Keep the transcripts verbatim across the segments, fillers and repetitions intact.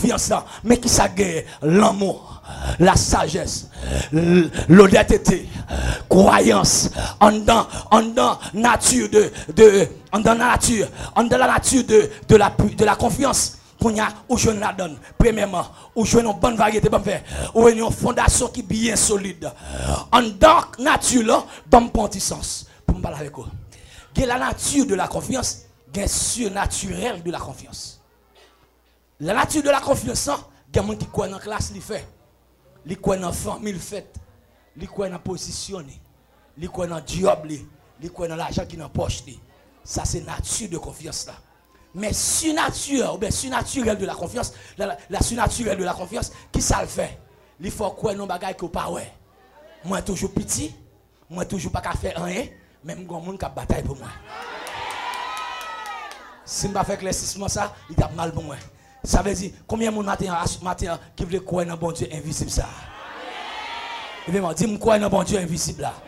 confiance là. Mais qui ça gagne? L'amour, la sagesse, l'honnêteté, croyance, en dans, en dans nature de, de, en dans la nature, en dans la nature de, de la, de la confiance. Qu'on y a, où je la donne. Premièrement, où je une bonne variété, bon faire. Où une fondation qui est bien solide. En dans nature là, bon petit sens. Pour me parler avec vous. La nature de la confiance, gain surnaturel de la confiance. La nature de la confiance, il y a des gens qui croient dans la classe, ils fait. Ils croient dans la famille, ils fait. Ils croient dans la position, ils croient dans le job, ils croient dans l'argent qui est dans la poche. Ça, c'est la nature de confiance là. Mais surnaturel, ou bien surnaturel de la confiance, la, la, la surnaturelle de la confiance, qui ça le fait? Il faut croire dans les bagages que pas ouais. Moi toujours petit, moi toujours pas qu'à faire rien, même grand monde qui a bataille pour moi. Si je ne fais pas l'éclaircissement ça, il a mal pour moi. Ça veut dire combien de monde matin matin qui veut croire dans bon Dieu invisible ça? Évidemment, dis-moi croire dans bon Dieu invisible là.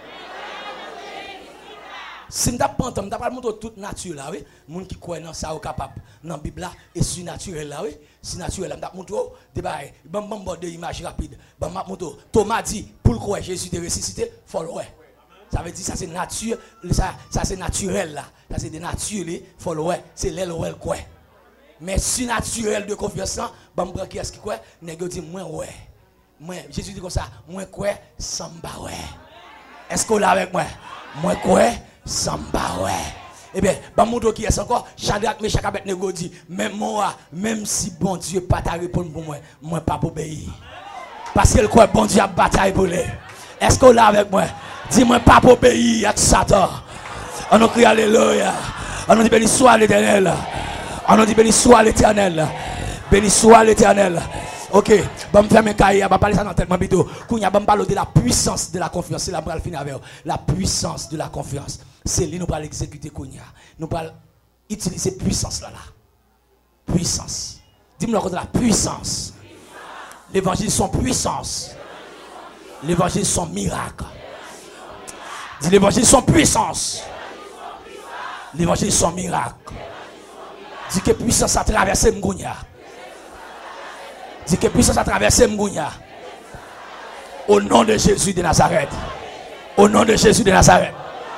Si je ne pas entendre, je ne pas montrer toute nature là, oui. Les gens qui croient dans ça, sont capables. Dans la Bible là, et surnaturel là, oui. Surnaturel, je vais montrer des bagages. Je vais montrer des images rapides. Je vais montrer. Thomas dit, pour le croire, Jésus est ressuscité, il faut le croire. Ça veut dire ça c'est nature, ça, ça c'est naturel là. Ça c'est des natures, il faut le croire. C'est l'aile ou le croire. Mais surnaturel de confiance, je vais prendre qui est-ce qui croit, je dit, moi, ouais. Moi, Jésus dit comme ça, moi, quoi, samba, ouais. Est-ce qu'on l'a avec moi? Moi, quoi? Samba ouais. Eh bien, bah mon qui est encore, Shadrach, Meshach, Abednego dit, même moi, même si bon Dieu pas ta répondre pour moi, moi pas pour obéir. Parce que le quoi bon Dieu a bataille pour lui. Est-ce qu'on l'a avec moi? Dis-moi pas pour obéir à Satan. On nous crie alléluia. On nous dit béni soit l'Éternel. On nous dit béni soit l'Éternel. Béni soit l'Éternel. Ok, bon, me faire mes cahiers, on va parler ça dans tellement vidéo. Quand on va parler de la puissance de la confiance, c'est la bras finir avec la puissance de la confiance. C'est lui nous va l'exécuter Kounia. Nous va utiliser puissance là là. Puissance. Dis-moi le de la puissance. L'évangile son puissance. L'évangile son miracle. Dis l'évangile son puissance. L'évangile son miracle. Dis que puissance a traversé Mgounia. Dis que puissance a traversé Mgounia. Au nom de Jésus de Nazareth. Au nom de Jésus de Nazareth.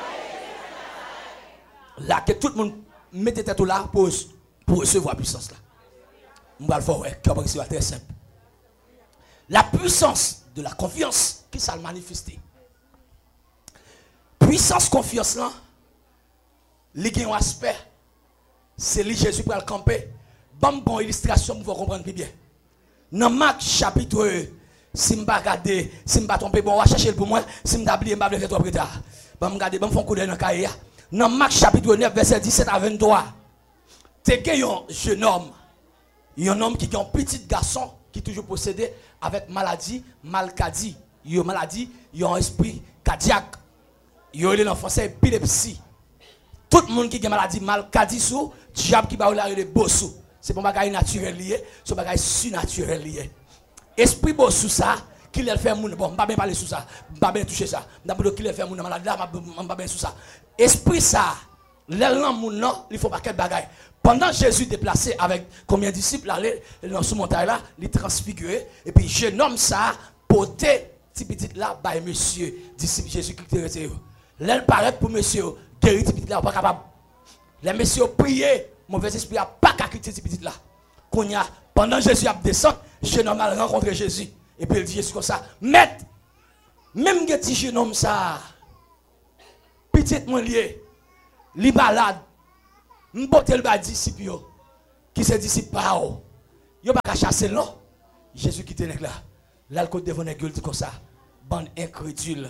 Là, que tout le monde mette tête là pour, pour recevoir la puissance là. On va le faire, ouais, c'est très simple. La puissance de la confiance, qui ça le manifester? Puissance confiance là, les gains aspect, c'est lui Jésus pour le camper. Bon, bon illustration pour vous comprendre plus bien. Dans Marc chapitre, si je ne pas regarder, si je ne pas tromper, bon, on va chercher pour moi, si je ne pas oublier, je ne vais pas faire trop plus tard. Bon, je vais regarder, bon, je vais faire un coup d'œil dans le cahier. Dans Marc chapitre neuf, verset dix-sept à vingt-trois, tu as un jeune homme, un homme qui est un petit garçon qui toujours possédé avec maladie, malcadie. Il y a une maladie, il y a un esprit cardiaque. Il y a en français épilepsie. Tout le monde qui a une maladie malcadie, sous, diable qui va au l'arrêt de bossou. C'est pas un bagage naturel lié, c'est un bagage surnaturel lié. Esprit bossou ça, qui le fait moun, bon, je ne vais pas parler sur ça, je ne vais pas toucher ça. D'abord, qui le fait moun malade là, je ne vais pas sur ça. Esprit ça, l'élan moun non, il faut pas quel bagage. Pendant Jésus déplacé avec combien de disciples aller dans ce montagne là, il transfiguré et puis jeune homme ça porté petit petit là by monsieur disciple Jésus qui était resté. L'elle paraît pour monsieur guéri petit petit là pas capable. Les messieurs prier, mauvais esprit a pas qu'à quitter petit petit là. Qu'on y a pendant Jésus a descendu, jeune homme a rencontré Jésus et puis il dit Jésus comme ça, maître même petit jeune homme ça petit moins lié, li balade. M'pote le ba disciple qui se disciple pas yo pas chasser non Jésus qui tenait là là le côté devant nèg dit comme ça bande incrédule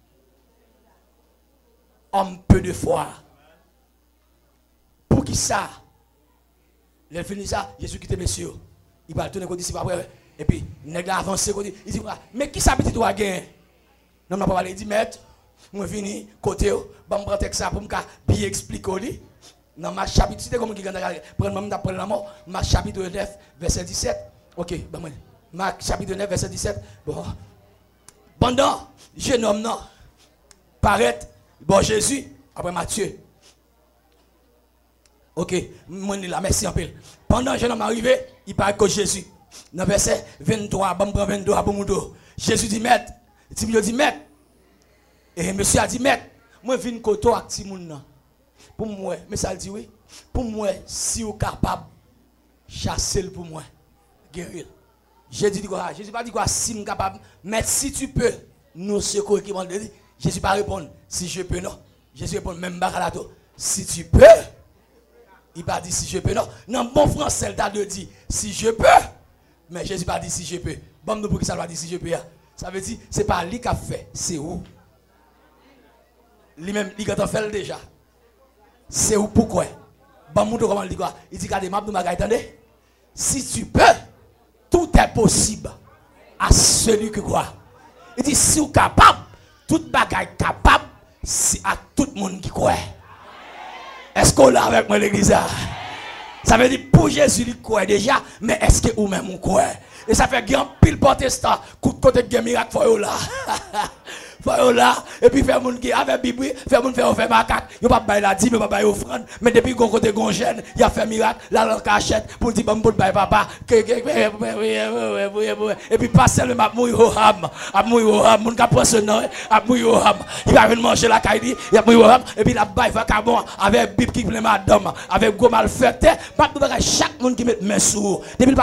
homme peu de foi pour qui ça il finit ça Jésus qui était monsieur il va tourner côté disciple après et puis nèg là avancer côté il dit mais qui ça petit toi gain non n'a pas parler dit maître moi fini côté ba me prendre ça pour me bien expliquer lui. Dans ma chapitre, c'était comme qui prendre la mort, ma chapitre neuf, verset dix-sept. Ok, ben moi, ma chapitre neuf, verset dix-sept. Bon. Pendant, jeune homme, non, paraît, bon Jésus, après Matthieu. Ok, moi, la merci en peu. Pendant, jeune homme arrivé, il paraît que Jésus. Dans verset vingt-trois, bon prend vingt-trois pour mouto. Jésus dit maître, Timio dit maître. Et monsieur a dit maître, moi viens koto ak ti moun nan. Pour moi, monsieur a dit oui. Pour moi, si vous capable chasser le pour moi, guérir. Jésus dit quoi? Jésus pas dit quoi si vous capable, mais si tu peux, nous secours qui m'ont dit, Jésus pas répondre si je peux non. Jésus répond même bakalato, si tu peux. Il pas dit si je peux non. Non bon français il t'a dit si je peux. Mais Jésus pas dit si je peux. Bon nous pour qui ça va dire si je peux. Ça veut dire c'est pas lui qui a fait, c'est où. Lui même il a fait déjà. C'est où pourquoi? Bon nous comment il dit quoi? Il dit regardez m'a nous m'a attendez. Si tu peux, tout est possible à celui qui croit. Il dit si vous êtes capable, toute bagaille capable, c'est à tout le monde qui croit. Est-ce qu'on l'a avec moi l'église? Ça veut dire pour Jésus il croit déjà, mais est-ce que vous même vous croyez? Et ça fait grand pile protestant, coup de côté de miracle faut là. Faut là et puis faire monde qui avec Bible, faire monde faire faire macaque, yo pas bailler la dîme, yo pas bailler offrande, mais depuis qu'on côté gon jeune, il a fait miracle, là la cachette pour dire bon pour bailler papa, et puis pas seulement m'a mourir au ham, a mourir au ham, monde qui prend ce nom, a mourir au ham. Il va venir manger la caille, il a mourir au ham et puis la baille va cabon avec Bible qui plein madame, avec gros mal fait, pas chaque monde qui met main sous. Depuis